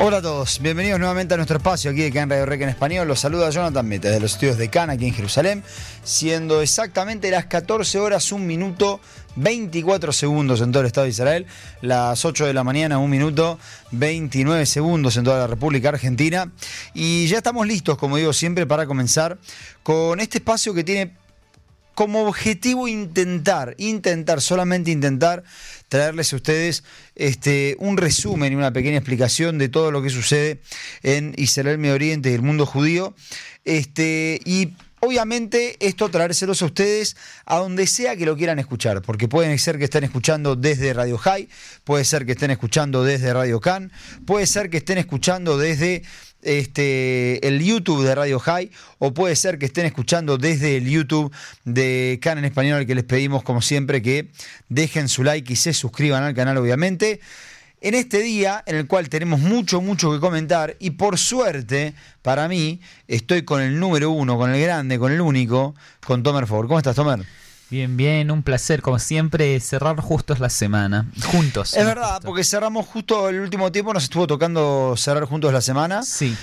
Hola a todos, bienvenidos nuevamente a nuestro espacio aquí de CAN Radio Rec en español. Los saluda Jonathan Mete desde los estudios de CAN aquí en Jerusalén, siendo exactamente las 14 horas 1 minuto 24 segundos en todo el Estado de Israel, las 8 de la mañana 1 minuto 29 segundos en toda la República Argentina, y ya estamos listos, como digo siempre, para comenzar con este espacio que tiene como objetivo solamente intentar traerles a ustedes un resumen y una pequeña explicación de todo lo que sucede en Israel, Medio Oriente y el mundo judío. Y obviamente esto traérselos a ustedes a donde sea que lo quieran escuchar, porque puede ser que estén escuchando desde Radio High, puede ser que estén escuchando desde Radio CAN, puede ser que estén escuchando desde el YouTube de Radio High, o puede ser que estén escuchando desde el YouTube de CAN en español, al que les pedimos como siempre que dejen su like y se suscriban al canal, obviamente. En este día en el cual tenemos mucho que comentar, y por suerte para mí estoy con el número uno, con el grande, con el único, con Tomer Favor. ¿Cómo estás, Tomer? Bien, un placer, como siempre, cerrar justos la semana, juntos. Es verdad, porque cerramos justo el último tiempo, nos estuvo tocando cerrar juntos la semana. Sí.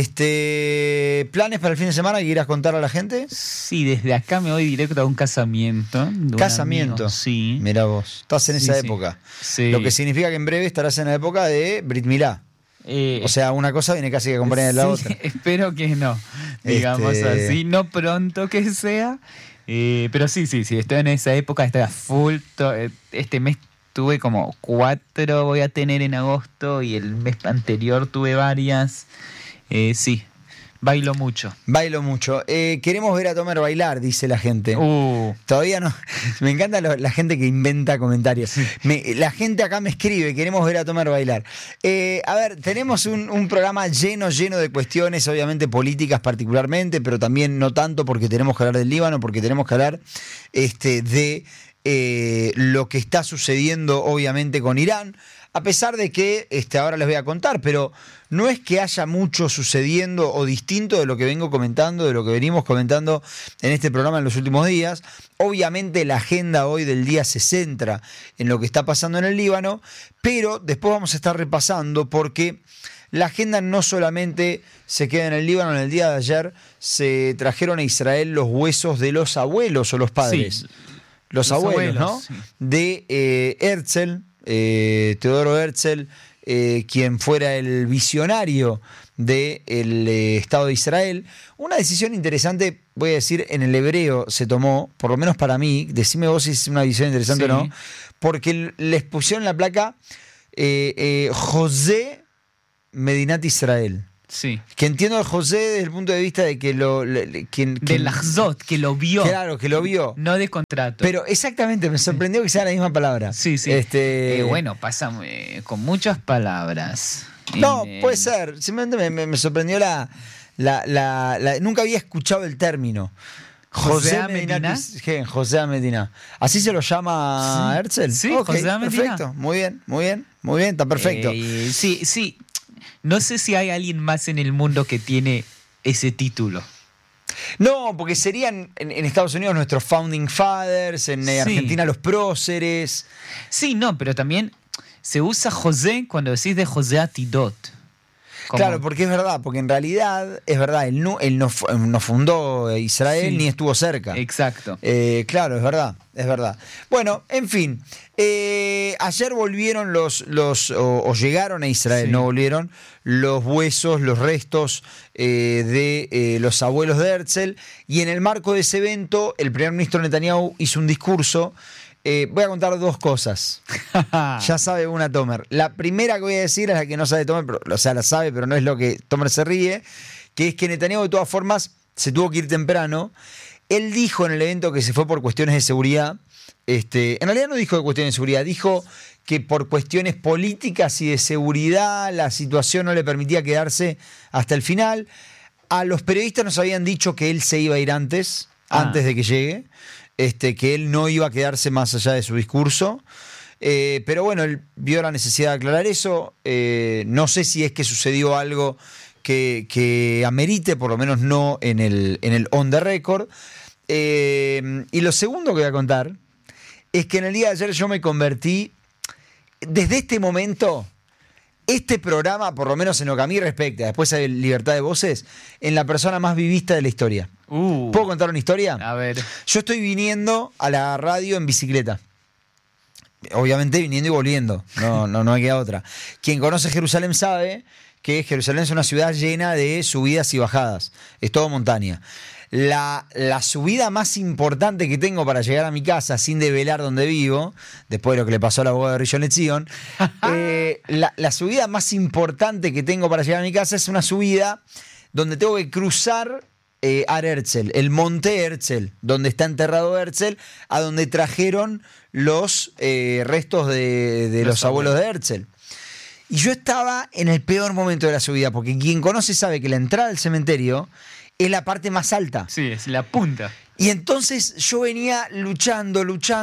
¿Planes para el fin de semana que quieras contar a la gente? Sí, desde acá me voy directo a un casamiento. ¿Casamiento? Sí. Mirá vos, estás en esa época. Sí. Lo que significa que en breve estarás en la época de Brit Milá. O sea, una cosa viene casi que acompañada de la otra. Espero que no, digamos así, no pronto que sea. Pero sí, estoy en esa época, estoy a full. Este mes tuve como 4, voy a tener en agosto, y el mes anterior tuve varias. Sí, bailo mucho. Queremos ver a Tomer bailar, dice la gente. Todavía no. Me encanta la gente que inventa comentarios. La gente acá me escribe, queremos ver a Tomer bailar. A ver, tenemos un programa lleno de cuestiones, obviamente políticas particularmente, pero también no tanto, porque tenemos que hablar del Líbano, porque tenemos que hablar de lo que está sucediendo obviamente con Irán. A pesar de que ahora les voy a contar, pero no es que haya mucho sucediendo o distinto de lo que vengo comentando, de lo que venimos comentando en este programa en los últimos días. Obviamente la agenda hoy del día se centra en lo que está pasando en el Líbano, pero después vamos a estar repasando, porque la agenda no solamente se queda en el Líbano. En el día de ayer se trajeron a Israel los huesos de los abuelos o los padres. Sí, los abuelos, ¿no? Sí. De Herzl. Teodoro Herzl, quien fuera el visionario del Estado de Israel. Una decisión interesante, voy a decir, en el hebreo se tomó, por lo menos para mí, decime vos si es una decisión interesante o no, porque les pusieron la placa José Medinat Israel. Sí. Que entiendo a José desde el punto de vista de que de Lahzot, que lo vio. Claro, que lo vio. No de contrato. Pero exactamente, me sorprendió que sea la misma palabra. Sí. Bueno, pasa con muchas palabras. No, puede ser. Simplemente me sorprendió nunca había escuchado el término. José Medina. José Medina. ¿Así se lo llama Herzl? Sí, okay, José Medina. Perfecto, muy bien, está perfecto. Sí. No sé si hay alguien más en el mundo que tiene ese título. No, porque serían en Estados Unidos nuestros Founding Fathers, en Argentina los próceres. Sí, no, pero también se usa José cuando decís de José Atidot. Claro, porque es verdad, porque en realidad es verdad, él no fundó Israel, ni estuvo cerca. Exacto. Claro, es verdad. Bueno, en fin, ayer volvieron o llegaron a Israel, no volvieron, los huesos, los restos de los abuelos de Herzl, y en el marco de ese evento el primer ministro Netanyahu hizo un discurso. Voy a contar 2 cosas. Ya sabe una Tomer. La primera que voy a decir es la que no sabe Tomer, la sabe, pero no es lo que Tomer se ríe, que es que Netanyahu de todas formas se tuvo que ir temprano. Él dijo en el evento que se fue por cuestiones de seguridad. En realidad no dijo de cuestiones de seguridad, dijo que por cuestiones políticas y de seguridad la situación no le permitía quedarse hasta el final. A los periodistas nos habían dicho que él se iba a ir antes de que llegue. Que él no iba a quedarse más allá de su discurso, pero bueno, él vio la necesidad de aclarar eso. No sé si es que sucedió algo que amerite, por lo menos no en el on the record. Y lo segundo que voy a contar es que en el día de ayer yo me convertí, desde este momento, este programa, por lo menos en lo que a mí respecta, después hay libertad de voces, en la persona más vivista de la historia. ¿Puedo contar una historia? A ver. Yo estoy viniendo a la radio en bicicleta. Obviamente viniendo y volviendo. No hay que otra. Quien conoce Jerusalén sabe que Jerusalén es una ciudad llena de subidas y bajadas. Es todo montaña. La subida más importante que tengo para llegar a mi casa sin develar donde vivo, después de lo que le pasó al abogado de Rishon LeZion, la subida más importante que tengo para llegar a mi casa es una subida donde tengo que cruzar Ar Herzl, el monte Herzl, donde está enterrado Herzl, a donde trajeron los restos de los abuelos de Herzl. Y yo estaba en el peor momento de la subida, porque quien conoce sabe que la entrada al cementerio es la parte más alta. Sí, es la punta. Y entonces yo venía luchando,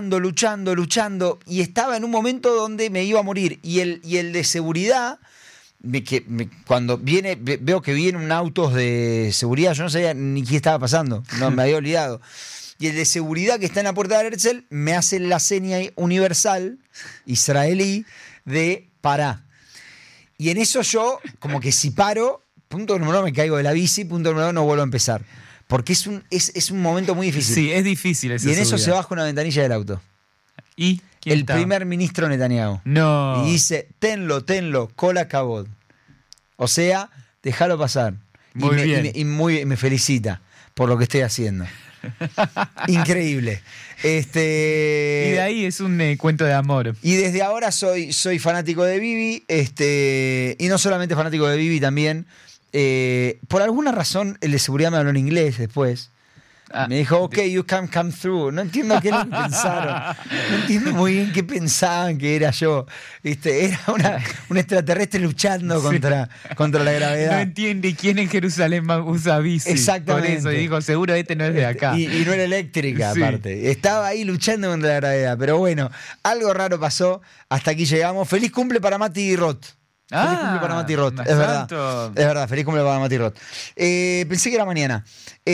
y estaba en un momento donde me iba a morir. Y el de seguridad, cuando veo que vienen autos de seguridad, yo no sabía ni qué estaba pasando, no me había olvidado. Y el de seguridad que está en la puerta de Herzl me hace la seña universal, israelí, de pará. Y en eso yo, como que si paro, punto número uno, me caigo de la bici, punto número dos, no vuelvo a empezar. Porque es un momento muy difícil. Sí, es difícil esa Y en eso subida. se baja una ventanilla del auto. ¿Y quién El estaba? primer ministro Netanyahu. No. Y dice, tenlo, cola cabot. O sea, déjalo pasar. Muy bien. Y me felicita por lo que estoy haciendo. Increíble. Y de ahí es un cuento de amor. Y desde ahora soy fanático de Bibi, y no solamente fanático de Bibi, también. Por alguna razón, el de seguridad me habló en inglés después. Me dijo, ok, you can come through. No entiendo qué era lo que pensaron. No entiendo muy bien qué pensaban que era yo. ¿Viste? Era un extraterrestre luchando contra la gravedad. No entiende quién en Jerusalén usa bici. Exactamente. Por eso, y dijo, seguro este no es de acá. Y no era eléctrica, Sí. aparte. Estaba ahí luchando contra la gravedad. Pero bueno, algo raro pasó. Hasta aquí llegamos. Feliz cumple para Mati Roth. Feliz cumple para Mati Roth, es verdad. santo. Es verdad, feliz cumple para Mati Roth. Pensé que era mañana.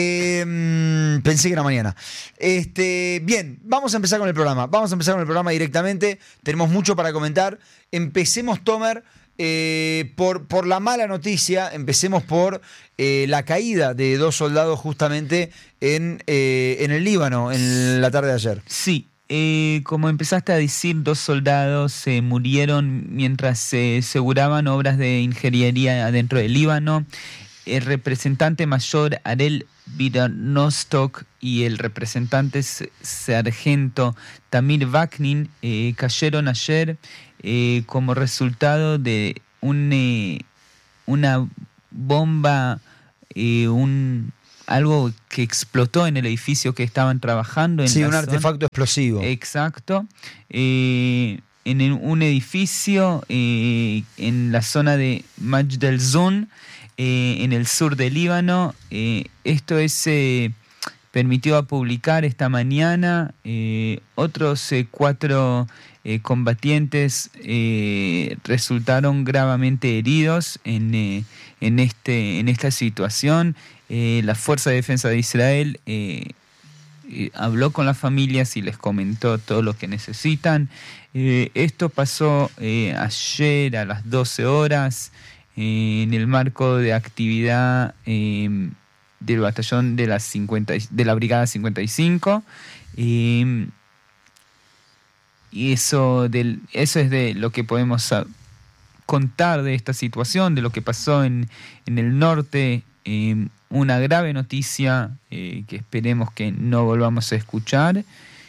Bien, vamos a empezar con el programa. Vamos a empezar con el programa directamente. Tenemos mucho para comentar. Empecemos, Tomer, por la mala noticia. Empecemos por la caída de 2 soldados justamente en el Líbano en la tarde de ayer. Sí. Como empezaste a decir, 2 soldados murieron mientras se aseguraban obras de ingeniería dentro del Líbano. El representante mayor Arel Biranostok y el representante sargento Tamir Vaknin cayeron ayer como resultado de una bomba, algo que explotó en el edificio que estaban trabajando. Sí, un artefacto explosivo. Exacto. En un edificio en la zona de Majd el-Zun, en el sur del Líbano. Esto es permitió a publicar esta mañana. Otros 4 combatientes resultaron gravemente heridos en esta situación. La Fuerza de Defensa de Israel habló con las familias y les comentó todo lo que necesitan. Esto pasó ayer a las 12 horas en el marco de actividad del batallón de la Brigada 55. Y eso es de lo que podemos contar de esta situación, de lo que pasó en el norte. Una grave noticia que esperemos que no volvamos a escuchar.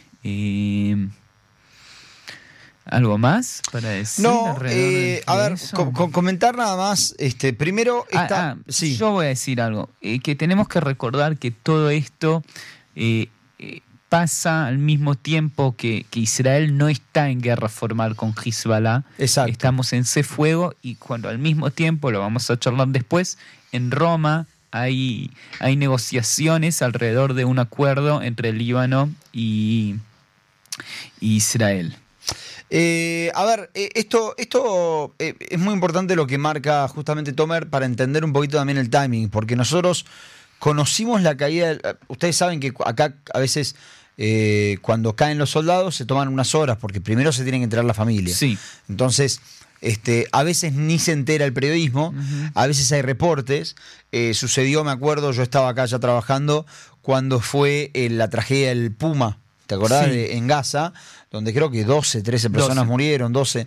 ¿Algo más para decir? No, a ver, comentar nada más. Primero, sí. Yo voy a decir algo. Que tenemos que recordar que todo esto pasa al mismo tiempo que Israel no está en guerra formal con Hezbollah. Exacto. Estamos en fuego, y cuando al mismo tiempo, lo vamos a charlar después, en Roma hay negociaciones alrededor de un acuerdo entre el Líbano y Israel. A ver, esto es muy importante lo que marca justamente Tomer para entender un poquito también el timing, porque nosotros conocimos la caída. Ustedes saben que acá a veces cuando caen los soldados se toman unas horas, porque primero se tienen que enterar la familia. Sí. Entonces, A veces ni se entera el periodismo, a veces hay reportes. Sucedió, me acuerdo, yo estaba acá ya trabajando cuando fue la tragedia del Puma, ¿te acordás? Sí. En Gaza, donde creo que 12, 13 personas murieron, 12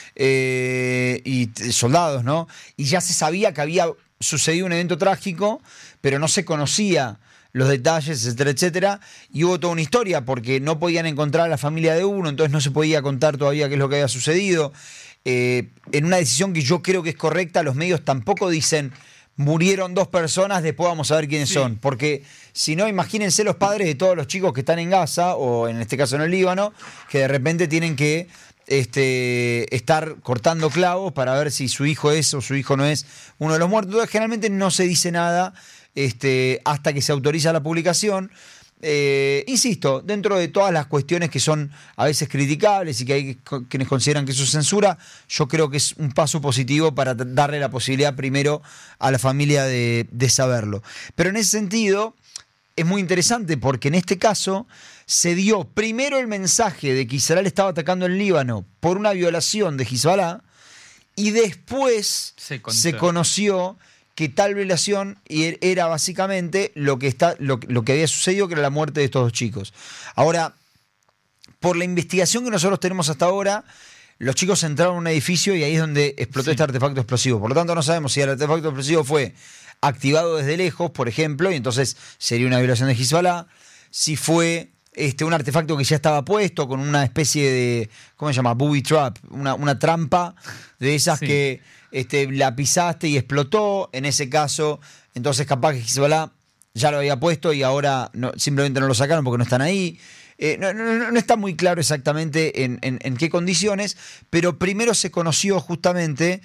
y soldados, ¿no? Y ya se sabía que había sucedido un evento trágico, pero no se conocía los detalles, etcétera, etcétera, y hubo toda una historia porque no podían encontrar a la familia de uno, entonces no se podía contar todavía qué es lo que había sucedido. En una decisión que yo creo que es correcta, los medios tampoco dicen murieron 2 personas, después vamos a ver quiénes son, porque si no, imagínense los padres de todos los chicos que están en Gaza, o en este caso en el Líbano, que de repente tienen que estar cortando clavos para ver si su hijo es o su hijo no es uno de los muertos. Entonces, generalmente no se dice nada hasta que se autoriza la publicación. Insisto, dentro de todas las cuestiones que son a veces criticables y que hay quienes consideran que eso es censura, yo creo que es un paso positivo para darle la posibilidad primero a la familia de saberlo. Pero en ese sentido es muy interesante porque en este caso se dio primero el mensaje de que Israel estaba atacando el Líbano por una violación de Hezbollah y después se conoció que tal violación era básicamente lo que había sucedido, que era la muerte de estos 2 chicos. Ahora, por la investigación que nosotros tenemos hasta ahora, los chicos entraron a un edificio y ahí es donde explotó este artefacto explosivo. Por lo tanto, no sabemos si el artefacto explosivo fue activado desde lejos, por ejemplo, y entonces sería una violación de Hezbollah. Si fue un artefacto que ya estaba puesto con una especie de, ¿cómo se llama? Booby trap, una trampa de esas que la pisaste y explotó. En ese caso, entonces capaz que Hezbollah ya lo había puesto y ahora simplemente no lo sacaron porque no están ahí. No está muy claro exactamente en qué condiciones, pero primero se conoció justamente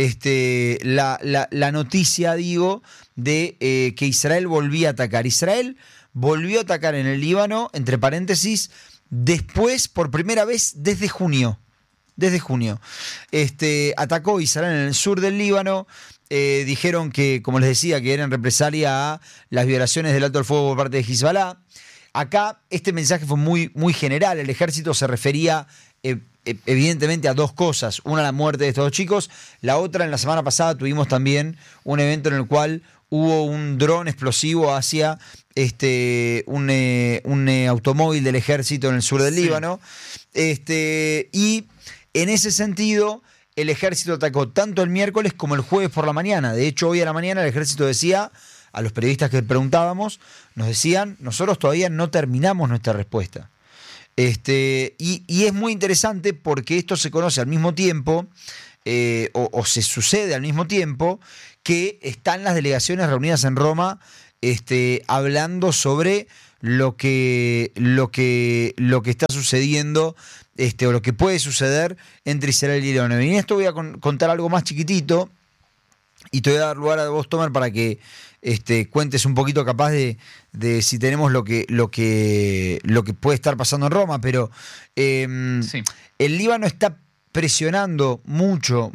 la noticia, digo, de que Israel volvía a atacar. Israel volvió a atacar en el Líbano, entre paréntesis, después, por primera vez, desde junio. Atacó Israel en el sur del Líbano. Dijeron que, como les decía, que era en represalia a las violaciones del alto el fuego por parte de Hezbollah. Acá este mensaje fue muy, muy general. El ejército se refería evidentemente a 2 cosas. Una, la muerte de estos 2 chicos. La otra, en la semana pasada tuvimos también un evento en el cual hubo un dron explosivo hacia un automóvil del ejército en el sur del Líbano. Y en ese sentido, el ejército atacó tanto el miércoles como el jueves por la mañana. De hecho, hoy a la mañana el ejército decía, a los periodistas que preguntábamos, nos decían, nosotros todavía no terminamos nuestra respuesta. Y es muy interesante porque esto se conoce al mismo tiempo, o se sucede al mismo tiempo, que están las delegaciones reunidas en Roma hablando sobre lo que está sucediendo o lo que puede suceder entre Israel y Líbano. Y en esto voy a contar algo más chiquitito y te voy a dar lugar a vos, Tomer, para que cuentes un poquito capaz de si tenemos lo que puede estar pasando en Roma. Pero el Líbano está presionando mucho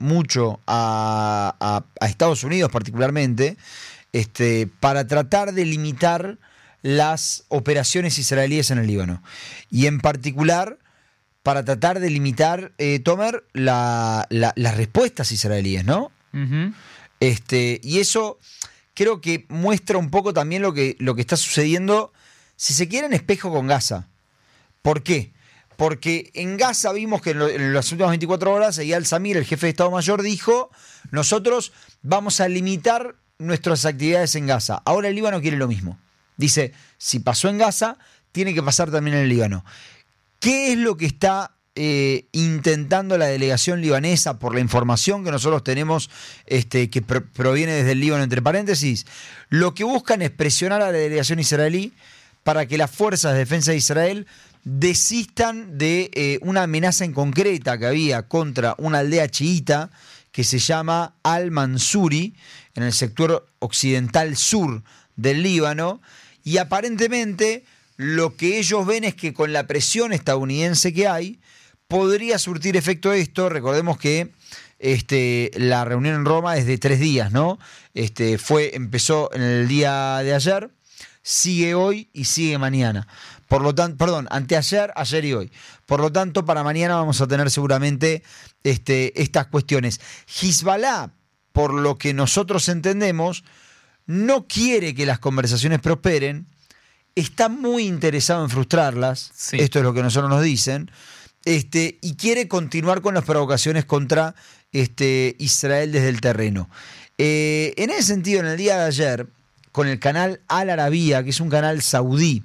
a Estados Unidos particularmente para tratar de limitar las operaciones israelíes en el Líbano. Y en particular para tratar de limitar, Tomer, las respuestas israelíes, ¿no? Uh-huh. Y eso creo que muestra un poco también lo que está sucediendo, si se quiere, en espejo con Gaza. ¿Por qué? Porque en Gaza vimos que en las últimas 24 horas Eyal Zamir, el jefe de Estado Mayor, dijo: nosotros vamos a limitar nuestras actividades en Gaza. Ahora el Líbano quiere lo mismo. Dice, si pasó en Gaza, tiene que pasar también en el Líbano. ¿Qué es lo que está intentando la delegación libanesa, por la información que nosotros tenemos, que proviene desde el Líbano, entre paréntesis? Lo que buscan es presionar a la delegación israelí para que las fuerzas de defensa de Israel desistan de una amenaza en concreta que había contra una aldea chiita que se llama Al-Mansuri, en el sector occidental sur del Líbano, y aparentemente lo que ellos ven es que con la presión estadounidense que hay, podría surtir efecto esto. Recordemos que la reunión en Roma es de 3 días, ¿no? Empezó en el día de ayer, sigue hoy y sigue mañana. Por lo tanto, perdón, anteayer, ayer y hoy. Por lo tanto, para mañana vamos a tener seguramente estas cuestiones. Hezbollah, por lo que nosotros entendemos, no quiere que las conversaciones prosperen, está muy interesado en frustrarlas, Sí. esto es lo que nosotros nos dicen, y quiere continuar con las provocaciones contra Israel desde el terreno. En ese sentido, en el día de ayer, con el canal Al Arabiya, que es un canal saudí,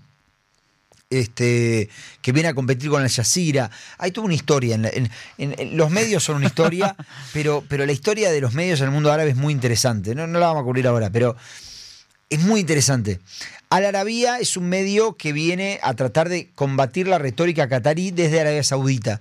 que viene a competir con Al Jazeera. Hay toda una historia. Los medios son una historia, pero la historia de los medios en el mundo árabe es muy interesante. No la vamos a cubrir ahora, pero es muy interesante. Al Arabiya es un medio que viene a tratar de combatir la retórica catarí desde Arabia Saudita.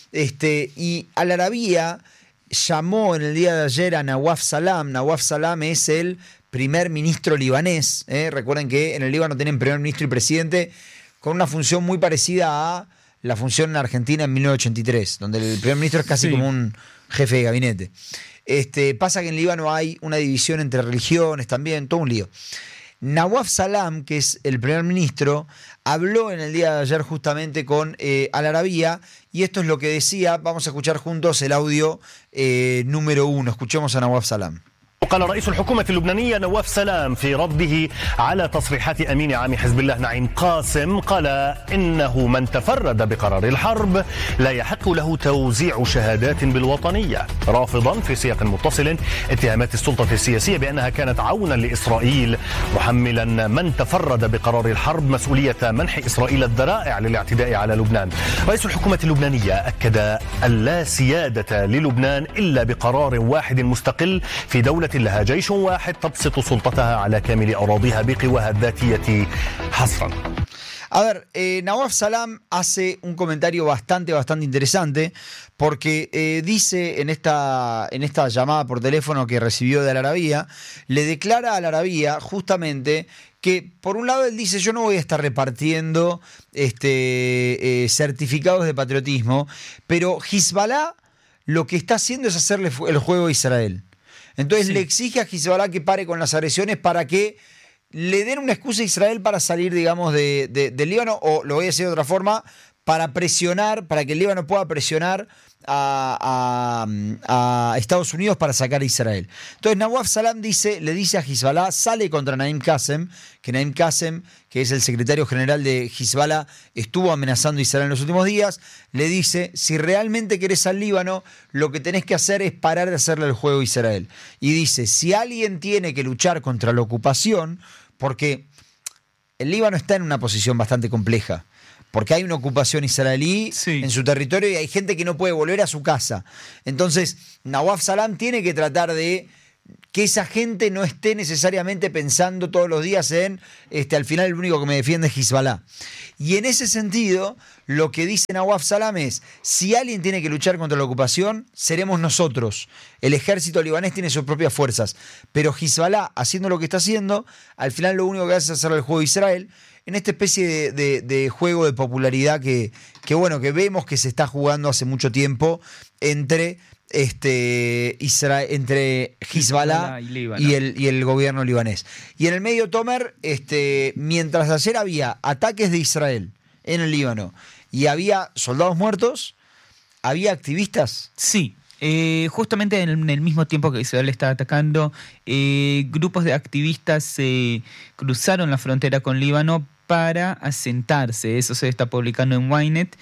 Y Al Arabiya llamó en el día de ayer a Nawaf Salam. Nawaf Salam es el primer ministro libanés. Recuerden que en el Líbano tienen primer ministro y presidente con una función muy parecida a la función en Argentina en 1983, donde el primer ministro es casi como un jefe de gabinete. Pasa que en Líbano hay una división entre religiones también, todo un lío. Nawaf Salam, que es el primer ministro, habló en el día de ayer justamente con Al Arabiya, y esto es lo que decía. Vamos a escuchar juntos el audio número 1. Escuchemos a Nawaf Salam. قال رئيس الحكومة اللبنانية نواف سلام في رده على تصريحات أمين عام حزب الله نعيم قاسم، قال إنه من تفرد بقرار الحرب لا يحق له توزيع شهادات بالوطنية، رافضا في سياق متصل اتهامات السلطة السياسية بأنها كانت عونا لإسرائيل، محملا من تفرد بقرار الحرب مسؤولية منح إسرائيل الذرائع للاعتداء على لبنان. رئيس الحكومة اللبنانية أكد أن لا سيادة للبنان إلا بقرار واحد مستقل في دولة لها جيش واحد تبسط سلطتها على كامل أراضيها بقواها الذاتية حصرا. A ver, Nawaf Salam hace un comentario bastante interesante, porque dice en esta llamada por teléfono que recibió de Al Arabiya, le declara a Al Arabiya justamente que, por un lado, él dice: yo no voy a estar repartiendo certificados de patriotismo, pero Hezbollah lo que está haciendo es hacerle el juego a Israel. Entonces le exige a Hezbollah que pare con las agresiones para que le den una excusa a Israel para salir, digamos, del Líbano, o lo voy a decir de otra forma, para presionar, para que el Líbano pueda presionar a Estados Unidos para sacar a Israel. Entonces Nawaf Salam le dice a Hezbollah, sale contra Naim Qassem, que es el secretario general de Hezbollah, estuvo amenazando a Israel en los últimos días. Le dice: si realmente querés al Líbano, lo que tenés que hacer es parar de hacerle el juego a Israel. Y dice: si alguien tiene que luchar contra la ocupación, porque el Líbano está en una posición bastante compleja, porque hay una ocupación israelí en su territorio y hay gente que no puede volver a su casa. Entonces, Nawaf Salam tiene que tratar de que esa gente no esté necesariamente pensando todos los días en, al final el único que me defiende es Hezbollah. Y en ese sentido, lo que dice Nawaf Salam es: si alguien tiene que luchar contra la ocupación, seremos nosotros. El ejército libanés tiene sus propias fuerzas, pero Hezbollah, haciendo lo que está haciendo, al final lo único que hace es hacerle el juego a Israel, en esta especie de juego de popularidad que vemos que se está jugando hace mucho tiempo entre entre Hezbollah y el gobierno libanés. Y en el medio, Tomer, mientras ayer había ataques de Israel en el Líbano y había soldados muertos, había activistas. Sí. Justamente en el mismo tiempo que Israel estaba atacando, grupos de activistas cruzaron la frontera con Líbano para asentarse. Eso se está publicando en Ynet.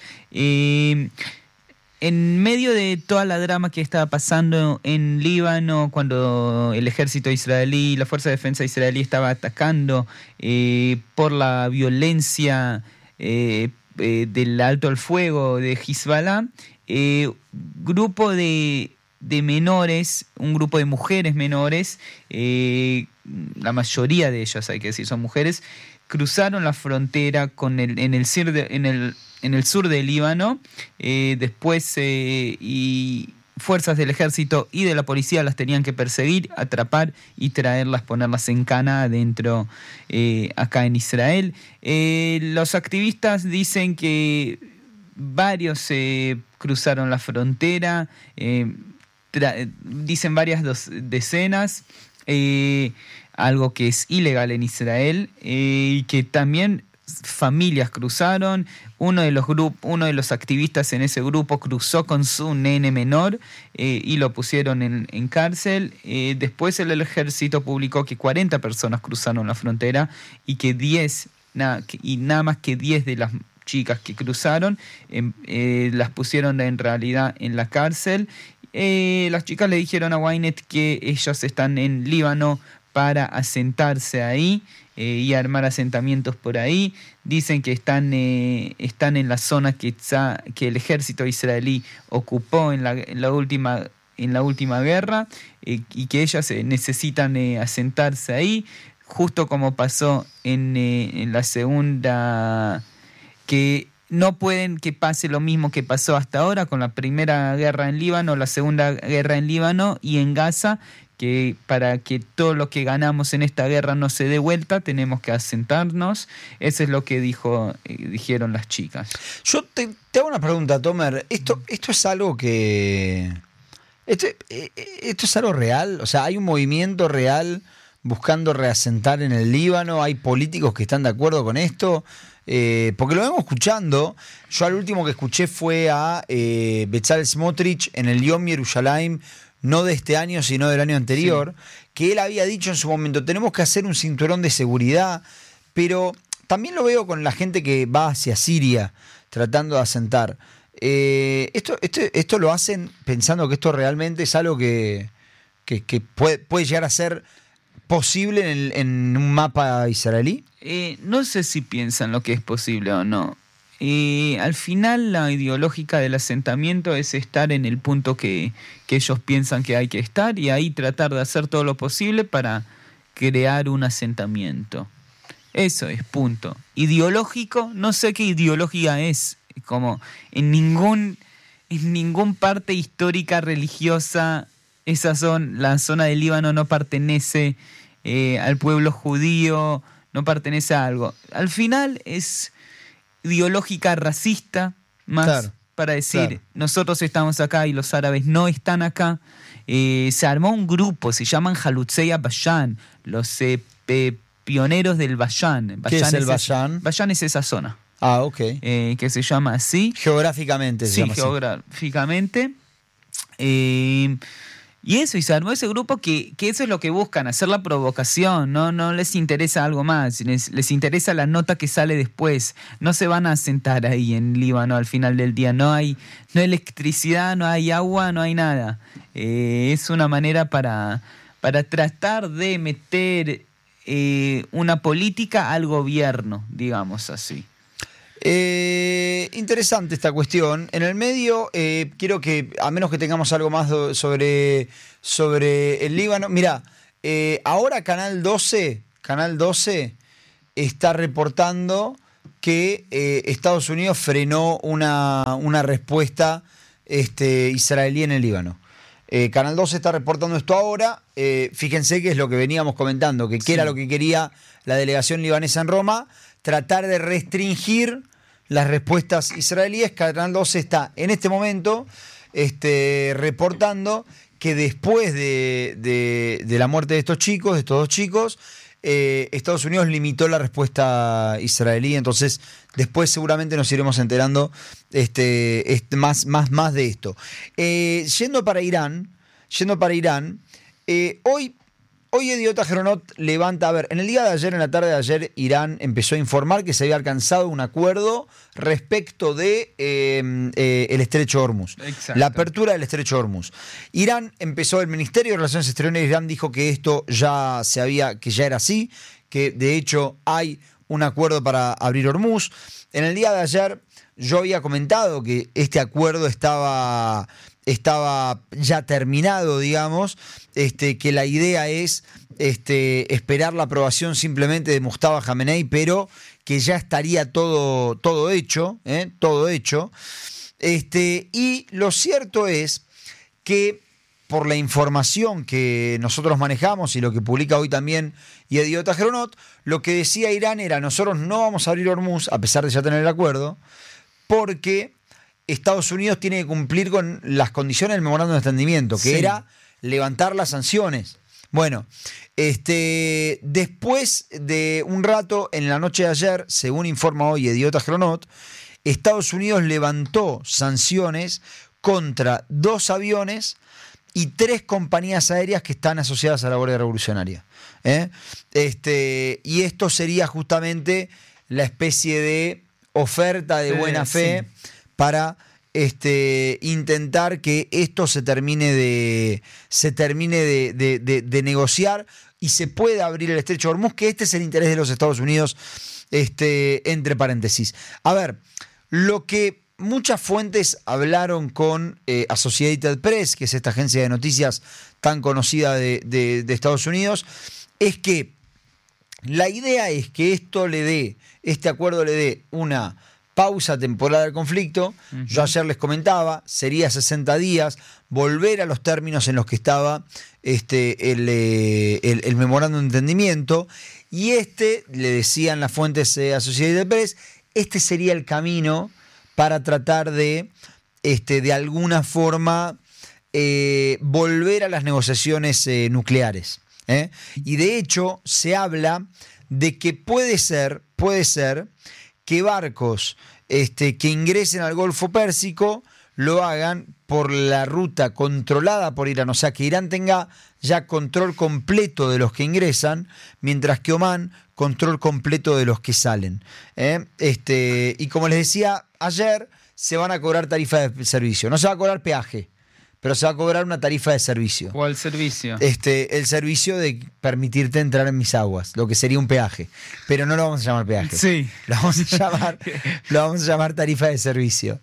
En medio de toda la drama que estaba pasando en Líbano, cuando el ejército israelí, la fuerza de defensa israelí estaba atacando por la violencia del alto al fuego de Hezbollah, grupo de menores, un grupo de mujeres menores, la mayoría de ellas, hay que decir, son mujeres, cruzaron la frontera en el sur del Líbano. Después y fuerzas del ejército y de la policía las tenían que perseguir, atrapar y traerlas, ponerlas en cana adentro acá en Israel. Los activistas dicen que varios cruzaron la frontera, dicen varias decenas, algo que es ilegal en Israel, y que también familias cruzaron. Uno de los activistas en ese grupo cruzó con su nene menor y lo pusieron en cárcel. Después el ejército publicó que 40 personas cruzaron la frontera y que nada más que 10 de las chicas que cruzaron las pusieron en realidad en la cárcel. Las chicas le dijeron a Ynet que ellas están en Líbano para asentarse ahí y armar asentamientos por ahí. Dicen que están en la zona que el ejército israelí ocupó en la última guerra y que ellas necesitan asentarse ahí, justo como pasó en la segunda, que no pueden que pase lo mismo que pasó hasta ahora con la primera guerra en Líbano, la segunda guerra en Líbano y en Gaza, que para que todo lo que ganamos en esta guerra no se dé vuelta, tenemos que asentarnos. Eso es lo que dijeron las chicas. Yo te hago una pregunta, Tomer. ¿Esto es algo que... ¿Esto es algo real? O sea, ¿hay un movimiento real buscando reasentar en el Líbano? ¿Hay políticos que están de acuerdo con esto? Porque lo vengo escuchando. Yo al último que escuché fue a Bezalel Smotrich en el Yom Yerushalayim, no de este año, sino del año anterior, sí, que él había dicho en su momento, tenemos que hacer un cinturón de seguridad, pero también lo veo con la gente que va hacia Siria tratando de asentar. Esto lo hacen pensando que esto realmente es algo que puede llegar a ser posible en un mapa israelí. No sé si piensan lo que es posible o no. Al final la ideológica del asentamiento es estar en el punto que ellos piensan que hay que estar y ahí tratar de hacer todo lo posible para crear un asentamiento. Eso es, punto. Ideológico, no sé qué ideología es, como en ningún parte histórica religiosa la zona del Líbano no pertenece al pueblo judío, no pertenece a algo. Al final es ideológica racista, más claro, para decir, claro, nosotros estamos acá y los árabes no están acá. Se armó un grupo, se llaman Halutzei Bashan, los pioneros del Bashan. ¿Qué es el Bashan? Bashan es esa zona. Ah, ok. Que se llama así. Geográficamente se llama así. Sí, geográficamente. Y se armó ese grupo que eso es lo que buscan, hacer la provocación, no les interesa algo más, les interesa la nota que sale después. No se van a sentar ahí en Líbano al final del día, no hay electricidad, no hay agua, no hay nada. Es una manera para tratar de meter una política al gobierno, digamos así. Interesante esta cuestión. En el medio, quiero que, a menos que tengamos algo más sobre el Líbano. Mirá, ahora Canal 12 está reportando que Estados Unidos frenó una respuesta israelí en el Líbano. Canal 12 está reportando esto ahora. Fíjense que es lo que veníamos comentando, que era lo que quería la delegación libanesa en Roma, tratar de restringir las respuestas israelíes. Canal 12 está en este momento reportando que después de la muerte de estos dos chicos, Estados Unidos limitó la respuesta israelí. Entonces después seguramente nos iremos enterando más de esto. Yendo para Irán, Hoy Yediot Ahronot levanta, en el día de ayer, en la tarde de ayer, Irán empezó a informar que se había alcanzado un acuerdo respecto de el Estrecho Hormuz. Exacto. La apertura del Estrecho Hormuz. El Ministerio de Relaciones Exteriores de Irán dijo que esto que ya era así, que de hecho hay un acuerdo para abrir Hormuz. En el día de ayer yo había comentado que este acuerdo estaba ya terminado, digamos, que la idea es esperar la aprobación simplemente de Mustafa Khamenei, pero que ya estaría todo hecho, todo hecho. Y lo cierto es que por la información que nosotros manejamos y lo que publica hoy también Yediot Ahronot, lo que decía Irán era: nosotros no vamos a abrir Hormuz, a pesar de ya tener el acuerdo, porque Estados Unidos tiene que cumplir con las condiciones del memorándum de entendimiento, que era levantar las sanciones. Bueno, después de un rato, en la noche de ayer, según informa hoy Idiota Chronot, Estados Unidos levantó sanciones contra 2 aviones y 3 compañías aéreas que están asociadas a la Guardia Revolucionaria. Y esto sería justamente la especie de oferta de buena fe para intentar que esto se termine de negociar y se pueda abrir el estrecho de Hormuz, que este es el interés de los Estados Unidos, entre paréntesis. A ver, lo que muchas fuentes hablaron con Associated Press, que es esta agencia de noticias tan conocida de Estados Unidos, es que la idea es que este acuerdo le dé una pausa temporal al conflicto. Uh-huh. Yo ayer les comentaba, sería 60 días, volver a los términos en los que estaba el memorándum de entendimiento, y le decían las fuentes Associated Press, sería el camino para tratar de alguna forma volver a las negociaciones nucleares. Y de hecho se habla de que puede ser que barcos que ingresen al Golfo Pérsico lo hagan por la ruta controlada por Irán, o sea que Irán tenga ya control completo de los que ingresan, mientras que Omán control completo de los que salen. Y como les decía ayer, se van a cobrar tarifas de servicio, no se va a cobrar peaje, pero se va a cobrar una tarifa de servicio. ¿Cuál servicio? El servicio de permitirte entrar en mis aguas, lo que sería un peaje. Pero no lo vamos a llamar peaje. Sí. Lo vamos a llamar tarifa de servicio.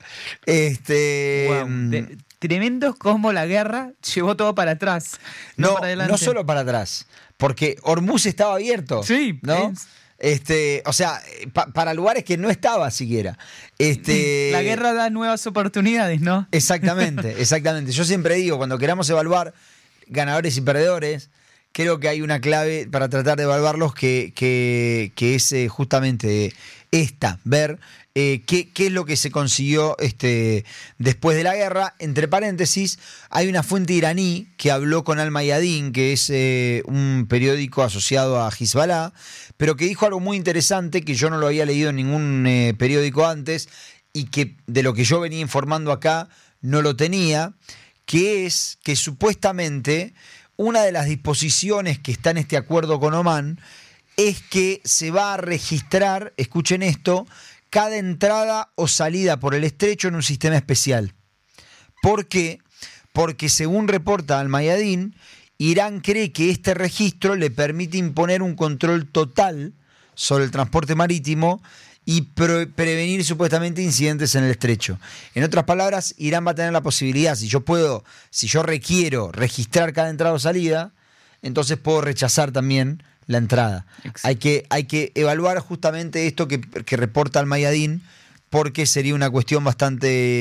Wow. Tremendo como la guerra llevó todo para atrás. No, para adelante. No solo para atrás, porque Hormuz estaba abierto. Sí, ¿no? O sea, para lugares que no estaba siquiera. La guerra da nuevas oportunidades, ¿no? Exactamente. Yo siempre digo, cuando queramos evaluar ganadores y perdedores, creo que hay una clave para tratar de evaluarlos que es justamente ver qué es lo que se consiguió después de la guerra. Entre paréntesis, hay una fuente iraní que habló con Al-Mayadin, que es un periódico asociado a Hezbollah, pero que dijo algo muy interesante que yo no lo había leído en ningún periódico antes y que de lo que yo venía informando acá no lo tenía, que es que supuestamente una de las disposiciones que está en este acuerdo con Omán es que se va a registrar, escuchen esto, cada entrada o salida por el estrecho en un sistema especial. ¿Por qué? Porque según reporta Al-Mayadin, Irán cree que este registro le permite imponer un control total sobre el transporte marítimo y prevenir supuestamente incidentes en el estrecho. En otras palabras, Irán va a tener la posibilidad, si yo requiero registrar cada entrada o salida, entonces puedo rechazar también la entrada. Hay que evaluar justamente esto que reporta Al-Mayadin, porque sería una cuestión bastante